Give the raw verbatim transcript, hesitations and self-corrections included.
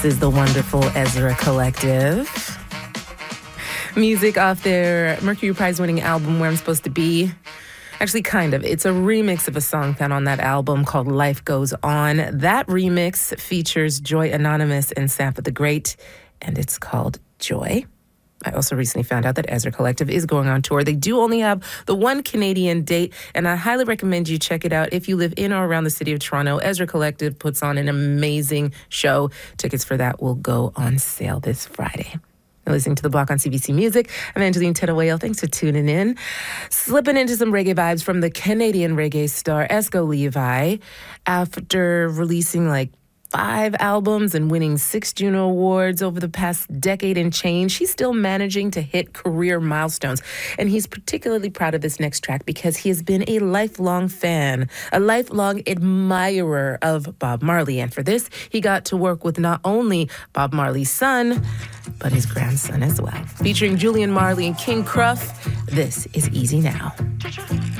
This is the wonderful Ezra Collective. Music off their Mercury Prize-winning album, Where I'm Supposed to Be. Actually, kind of. It's a remix of a song found on that album called Life Goes On. That remix features Joy Anonymous and Sampa the Great, and it's called Joy. I also recently found out that Ezra Collective is going on tour. They do only have the one Canadian date, and I highly recommend you check it out if you live in or around the city of Toronto. Ezra Collective puts on an amazing show. Tickets for that will go on sale this Friday. You're listening to The Block on C B C Music. I'm Angeline Tedawale. Thanks for tuning in. Slipping into some reggae vibes from the Canadian reggae star Esco Levi. After releasing like five albums and winning six Juno Awards over the past decade and change, he's still managing to hit career milestones. And he's particularly proud of this next track because he has been a lifelong fan, a lifelong admirer of Bob Marley. And for this, he got to work with not only Bob Marley's son, but his grandson as well. Featuring Julian Marley and King Cruff, this is Easy Now.